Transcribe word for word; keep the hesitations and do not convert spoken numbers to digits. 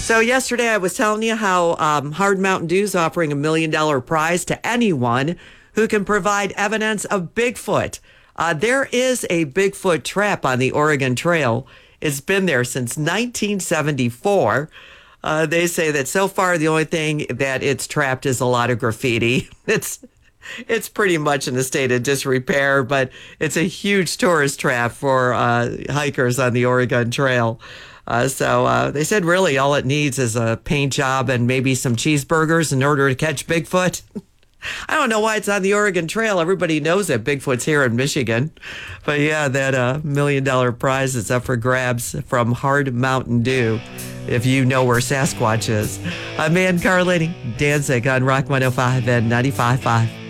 So yesterday I was telling you how um, Hard Mountain Dew is offering a million dollar prize to anyone who can provide evidence of Bigfoot. Uh, there is a Bigfoot trap on the Oregon Trail. It's been there since nineteen seventy-four. Uh, they say that so far the only thing that it's trapped is a lot of graffiti. It's it's pretty much in a state of disrepair, but it's a huge tourist trap for uh, hikers on the Oregon Trail. Uh, so uh, they said really all it needs is a paint job and maybe some cheeseburgers in order to catch Bigfoot. I don't know why it's on the Oregon Trail. Everybody knows that Bigfoot's here in Michigan. But yeah, that uh, million dollar prize is up for grabs from Hard Mountain Dew, if you know where Sasquatch is. I'm Ann Carlini, Danzig on Rock one oh five and ninety-five point five.